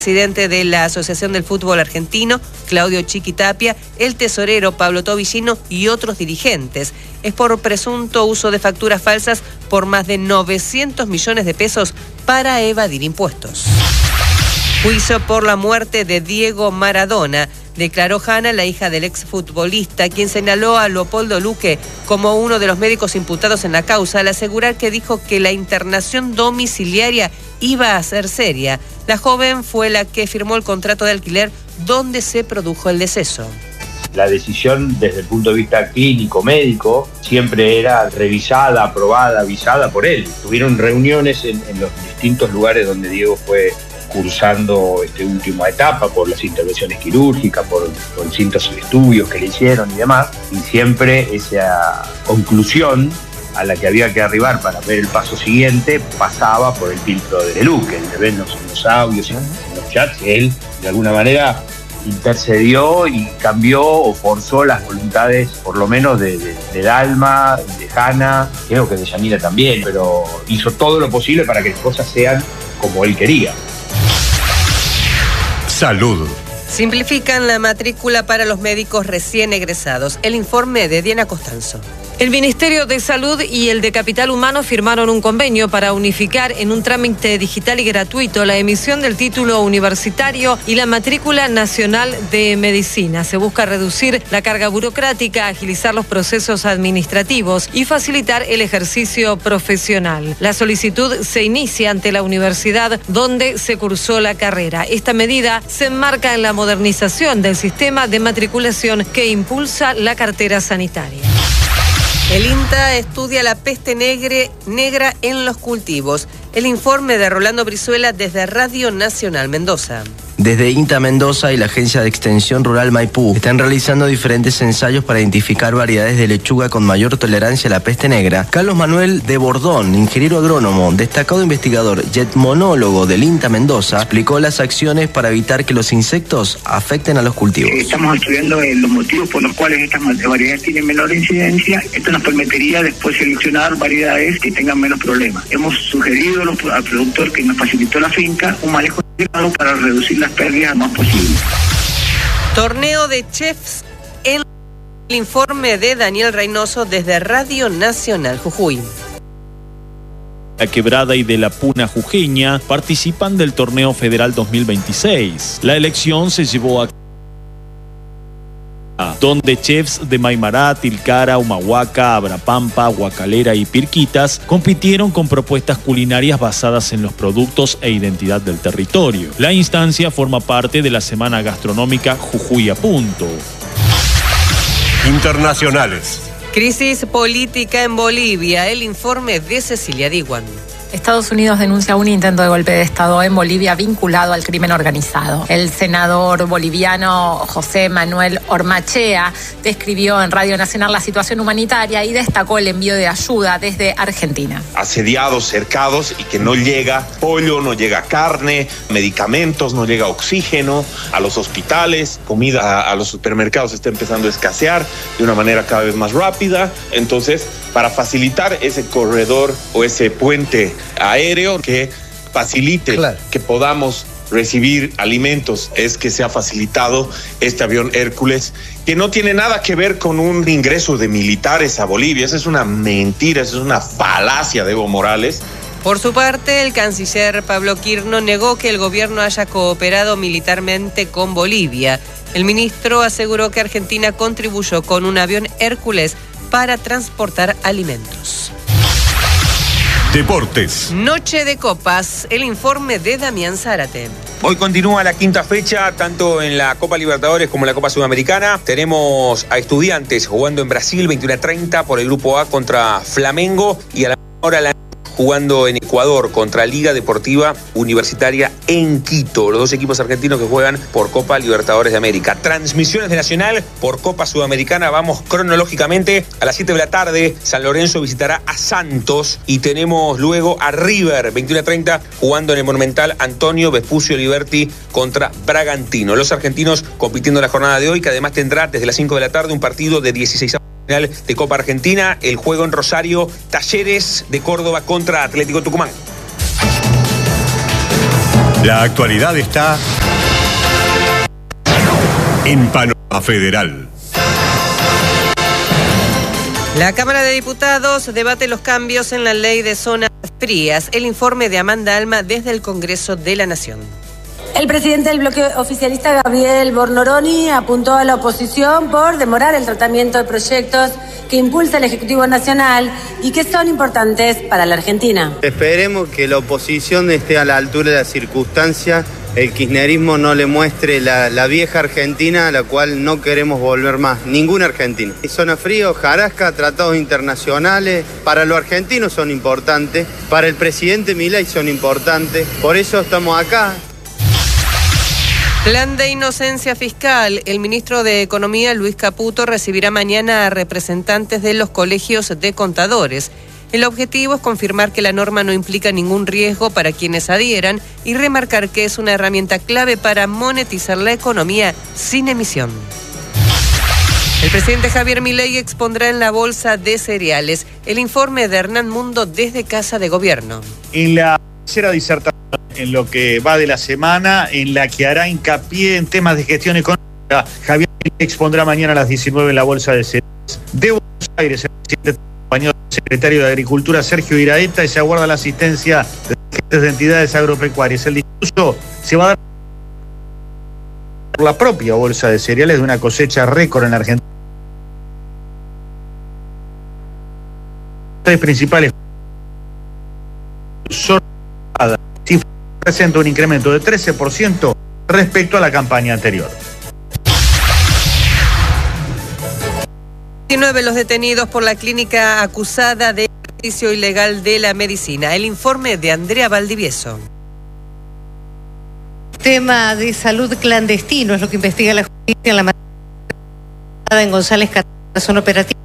presidente de la Asociación del Fútbol Argentino, Claudio Chiquitapia, el tesorero Pablo Tobillino y otros dirigentes. Es por presunto uso de facturas falsas por más de 900 millones de pesos para evadir impuestos. Juicio por la muerte de Diego Maradona. Declaró Hanna, la hija del exfutbolista, quien señaló a Leopoldo Luque como uno de los médicos imputados en la causa al asegurar que dijo que la internación domiciliaria iba a ser seria. La joven fue la que firmó el contrato de alquiler donde se produjo el deceso. La decisión desde el punto de vista clínico, médico, siempre era revisada, aprobada, avisada por él. Tuvieron reuniones en los distintos lugares donde Diego fue cursando esta última etapa, por las intervenciones quirúrgicas, por distintos estudios que le hicieron y demás, y siempre esa conclusión a la que había que arribar para ver el paso siguiente pasaba por el filtro de Luque, el de ver en los audios, en los chats. Él de alguna manera intercedió y cambió o forzó las voluntades, por lo menos de Dalma, de Hanna, creo que de Yanira también, pero hizo todo lo posible para que las cosas sean como él quería. Salud. Simplifican la matrícula para los médicos recién egresados. El informe de Diana Costanzo. El Ministerio de Salud y el de Capital Humano firmaron un convenio para unificar en un trámite digital y gratuito la emisión del título universitario y la matrícula nacional de medicina. Se busca reducir la carga burocrática, agilizar los procesos administrativos y facilitar el ejercicio profesional. La solicitud se inicia ante la universidad donde se cursó la carrera. Esta medida se enmarca en la modernización del sistema de matriculación que impulsa la cartera sanitaria. El INTA estudia la peste negra en los cultivos. El informe de Rolando Brizuela desde Radio Nacional Mendoza. Desde INTA Mendoza y la Agencia de Extensión Rural Maipú están realizando diferentes ensayos para identificar variedades de lechuga con mayor tolerancia a la peste negra. Carlos Manuel de Bordón, ingeniero agrónomo, destacado investigador y etmonólogo del INTA Mendoza, explicó las acciones para evitar que los insectos afecten a los cultivos. Estamos estudiando los motivos por los cuales estas variedades tienen menor incidencia. Esto nos permitiría después seleccionar variedades que tengan menos problemas. Hemos sugerido al productor que nos facilitó la finca un manejo para reducir las pérdidas más posible. Torneo de chefs en el informe de Daniel Reynoso desde Radio Nacional Jujuy. La Quebrada y de la Puna jujeña participan del Torneo Federal 2026. La elección se llevó a donde chefs de Maimará, Tilcara, Humahuaca, Abrapampa, Huacalera y Pirquitas compitieron con propuestas culinarias basadas en los productos e identidad del territorio. La instancia forma parte de la Semana Gastronómica Jujuy a Punto. Internacionales. Crisis política en Bolivia. El informe de Cecilia Diwan. Estados Unidos denuncia un intento de golpe de Estado en Bolivia vinculado al crimen organizado. El senador boliviano José Manuel Ormachea describió en Radio Nacional la situación humanitaria y destacó el envío de ayuda desde Argentina. Asediados, cercados y que no llega pollo, no llega carne, medicamentos, no llega oxígeno a los hospitales, comida a los supermercados está empezando a escasear de una manera cada vez más rápida. Entonces, para facilitar ese corredor o ese puente aéreo que facilite que podamos recibir alimentos, es que se ha facilitado este avión Hércules, que no tiene nada que ver con un ingreso de militares a Bolivia. Esa es una mentira, esa es una falacia de Evo Morales. Por su parte, el canciller Pablo Quirno negó que el gobierno haya cooperado militarmente con Bolivia. El ministro aseguró que Argentina contribuyó con un avión Hércules para transportar alimentos. Deportes. Noche de copas, el informe de Damián Zárate. Hoy continúa la quinta fecha, tanto en la Copa Libertadores como en la Copa Sudamericana. Tenemos a Estudiantes jugando en Brasil, 21:30 por el Grupo A contra Flamengo, y a la hora jugando en Ecuador contra Liga Deportiva Universitaria en Quito. Los dos equipos argentinos que juegan por Copa Libertadores de América. Transmisiones de Nacional por Copa Sudamericana. Vamos cronológicamente. A las 7 de la tarde, San Lorenzo visitará a Santos. Y tenemos luego a River, 21:30, jugando en el Monumental Antonio Vespucio Liberti contra Bragantino. Los argentinos compitiendo en la jornada de hoy, que además tendrá desde las 5 de la tarde un partido de 16 de Copa Argentina, el juego en Rosario, Talleres de Córdoba contra Atlético Tucumán. La actualidad está en Panorama Federal. La Cámara de Diputados debate los cambios en la ley de zonas frías. El informe de Amanda Alma desde el Congreso de la Nación. El presidente del bloque oficialista, Gabriel Bornoroni, apuntó a la oposición por demorar el tratamiento de proyectos que impulsa el Ejecutivo Nacional y que son importantes para la Argentina. Esperemos que la oposición esté a la altura de la circunstancia, el kirchnerismo no le muestre la vieja Argentina a la cual no queremos volver más, ningún argentino. Zona fría, hojarasca, tratados internacionales, para los argentinos son importantes, para el presidente Milei son importantes, por eso estamos acá. Plan de inocencia fiscal. El ministro de Economía, Luis Caputo, recibirá mañana a representantes de los colegios de contadores. El objetivo es confirmar que la norma no implica ningún riesgo para quienes adhieran y remarcar que es una herramienta clave para monetizar la economía sin emisión. El presidente Javier Milei expondrá en la Bolsa de Cereales. El informe de Hernán Mundo desde Casa de Gobierno. En la tercera disertación, en lo que va de la semana, en la que hará hincapié en temas de gestión económica, Javier Milei expondrá mañana a las 19 en la Bolsa de Cereales de Buenos Aires. El presidente acompañado del secretario de Agricultura, Sergio Iraeta, y se aguarda la asistencia de agentes de entidades agropecuarias. El discurso se va a dar por la propia Bolsa de Cereales de una cosecha récord en la Argentina. Tres principales presenta un incremento de 13% respecto a la campaña anterior. 19 los detenidos por la clínica acusada de ejercicio ilegal de la medicina. El informe de Andrea Valdivieso. Tema de salud clandestino es lo que investiga la justicia en la materia en González Catán, zona operativa.